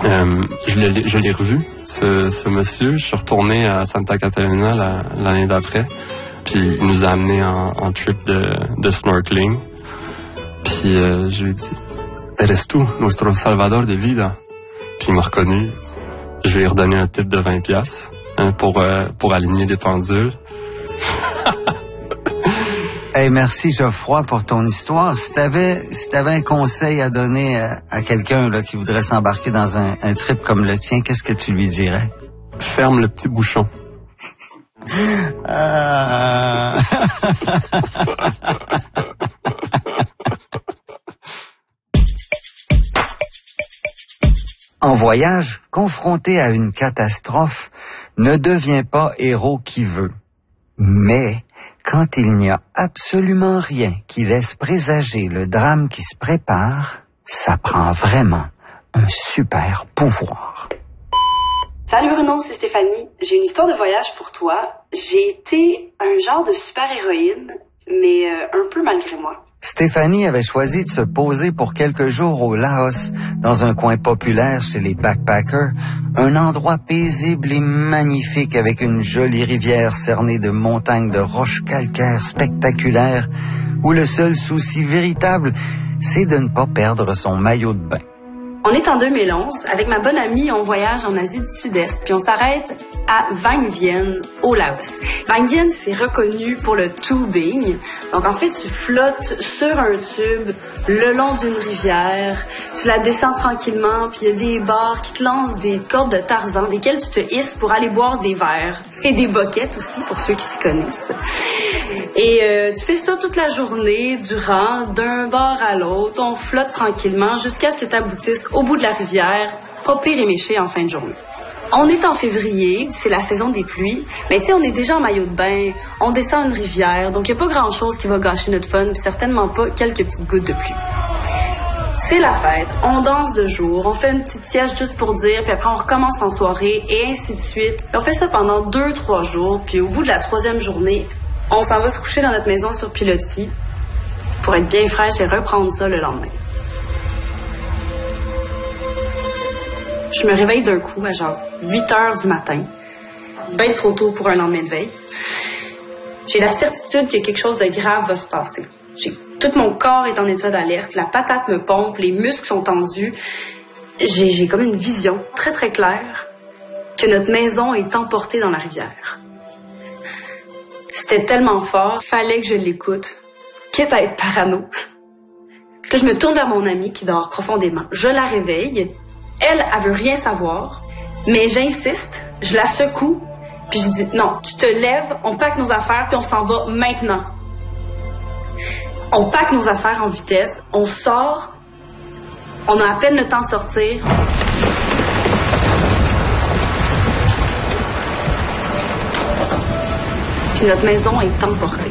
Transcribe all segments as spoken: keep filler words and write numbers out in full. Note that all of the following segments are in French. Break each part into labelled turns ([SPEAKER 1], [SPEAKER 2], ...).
[SPEAKER 1] Euh, je l'ai, je l'ai revu, ce, ce monsieur. Je suis retourné à Santa Catalina la, l'année d'après. Puis il nous a amené en, en trip de, de snorkeling. Puis euh, je lui ai dit, eres tú, nuestro salvador de vida. Puis il m'a reconnu. Je lui ai redonné un tip de vingt piastres hein, pour, euh, pour aligner les pendules.
[SPEAKER 2] Hey, merci Geoffroy pour ton histoire. Si t'avais, si t'avais un conseil à donner à, à quelqu'un là qui voudrait s'embarquer dans un, un trip comme le tien, qu'est-ce que tu lui dirais?
[SPEAKER 1] Ferme le petit bouchon.
[SPEAKER 2] Ah. En voyage, confronté à une catastrophe, ne devient pas héros qui veut. Mais quand il n'y a absolument rien qui laisse présager le drame qui se prépare, ça prend vraiment un super pouvoir.
[SPEAKER 3] Salut Bruno, c'est Stéphanie. J'ai une histoire de voyage pour toi. J'ai été un genre de super-héroïne, mais euh, un peu malgré moi.
[SPEAKER 2] Stéphanie avait choisi de se poser pour quelques jours au Laos, dans un coin populaire chez les backpackers, un endroit paisible et magnifique avec une jolie rivière cernée de montagnes de roches calcaires spectaculaires, où le seul souci véritable, c'est de ne pas perdre son maillot de bain.
[SPEAKER 3] On est en deux mille onze. Avec ma bonne amie, on voyage en Asie du Sud-Est, puis on s'arrête à Vang Vieng, au Laos. Vang Vieng, c'est reconnu pour le tubing. Donc, en fait, tu flottes sur un tube le long d'une rivière. Tu la descends tranquillement, puis il y a des bars qui te lancent des cordes de Tarzan, desquelles tu te hisses pour aller boire des verres. Et des boquettes aussi, pour ceux qui s'y connaissent. Et euh, tu fais ça toute la journée, durant, d'un bar à l'autre. On flotte tranquillement jusqu'à ce que tu aboutisses au bout de la rivière, pas pire éméché en fin de journée. On est en février, c'est la saison des pluies, mais tu sais, on est déjà en maillot de bain, on descend une rivière, donc il n'y a pas grand-chose qui va gâcher notre fun, puis certainement pas quelques petites gouttes de pluie. C'est la fête, on danse de jour, on fait une petite sieste juste pour dire, puis après on recommence en soirée, et ainsi de suite. Et on fait ça pendant deux, trois jours, puis au bout de la troisième journée, on s'en va se coucher dans notre maison sur pilotis pour être bien fraîche et reprendre ça le lendemain. Je me réveille d'un coup à genre huit heures du matin, bien trop tôt pour un lendemain de veille. J'ai la certitude que quelque chose de grave va se passer. J'ai, tout mon corps est en état d'alerte, la patate me pompe, les muscles sont tendus. J'ai, j'ai comme une vision très très claire que notre maison est emportée dans la rivière. C'était tellement fort, fallait que je l'écoute, quitte à être parano. Puis je me tourne vers mon amie qui dort profondément. Je la réveille. Elle, elle veut rien savoir, mais j'insiste, je la secoue, puis je dis non, tu te lèves, on pack nos affaires, puis on s'en va maintenant. On pack nos affaires en vitesse, on sort, on a à peine le temps de sortir. Puis notre maison est emportée.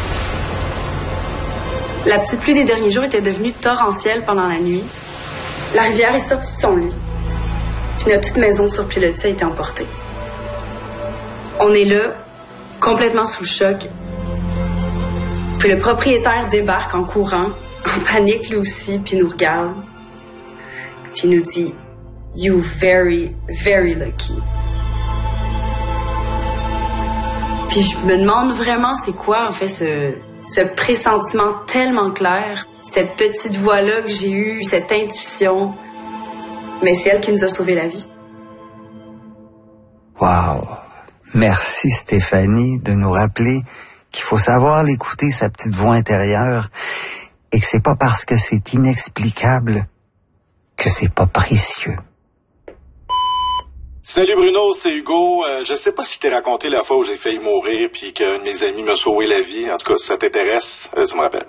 [SPEAKER 3] La petite pluie des derniers jours était devenue torrentielle pendant la nuit. La rivière est sortie de son lit. Puis notre petite maison sur pilotis a été emportée. On est là, complètement sous le choc. Puis le propriétaire débarque en courant, en panique lui aussi, puis nous regarde. Puis nous dit « You very, very lucky ». Puis je me demande vraiment c'est quoi en fait ce, ce pressentiment tellement clair. Cette petite voix-là que j'ai eue, cette intuition, mais c'est elle qui nous a sauvé la vie.
[SPEAKER 2] Wow! Merci Stéphanie de nous rappeler qu'il faut savoir l'écouter, sa petite voix intérieure, et que c'est pas parce que c'est inexplicable que c'est pas précieux.
[SPEAKER 4] Salut Bruno, c'est Hugo. Euh, je sais pas si je t'ai raconté la fois où j'ai failli mourir puis qu'un de mes amis m'a sauvé la vie. En tout cas, si ça t'intéresse, euh, tu me rappelles.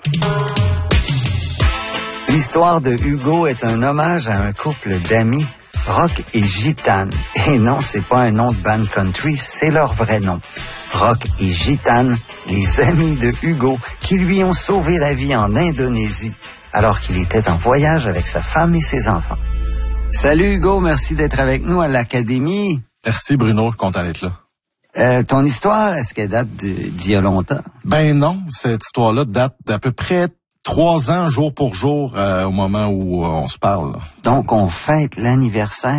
[SPEAKER 2] L'histoire de Hugo est un hommage à un couple d'amis, Rock et Gitane. Et non, c'est pas un nom de band country, c'est leur vrai nom. Rock et Gitane, les amis de Hugo, qui lui ont sauvé la vie en Indonésie, alors qu'il était en voyage avec sa femme et ses enfants. Salut Hugo, merci d'être avec nous à l'Académie.
[SPEAKER 5] Merci Bruno, content d'être là.
[SPEAKER 2] Euh, ton histoire, est-ce qu'elle date de, d'il y a longtemps?
[SPEAKER 5] Ben non, cette histoire-là date d'à peu près trois ans, jour pour jour, euh, au moment où euh, on se parle.
[SPEAKER 2] Donc, on fête l'anniversaire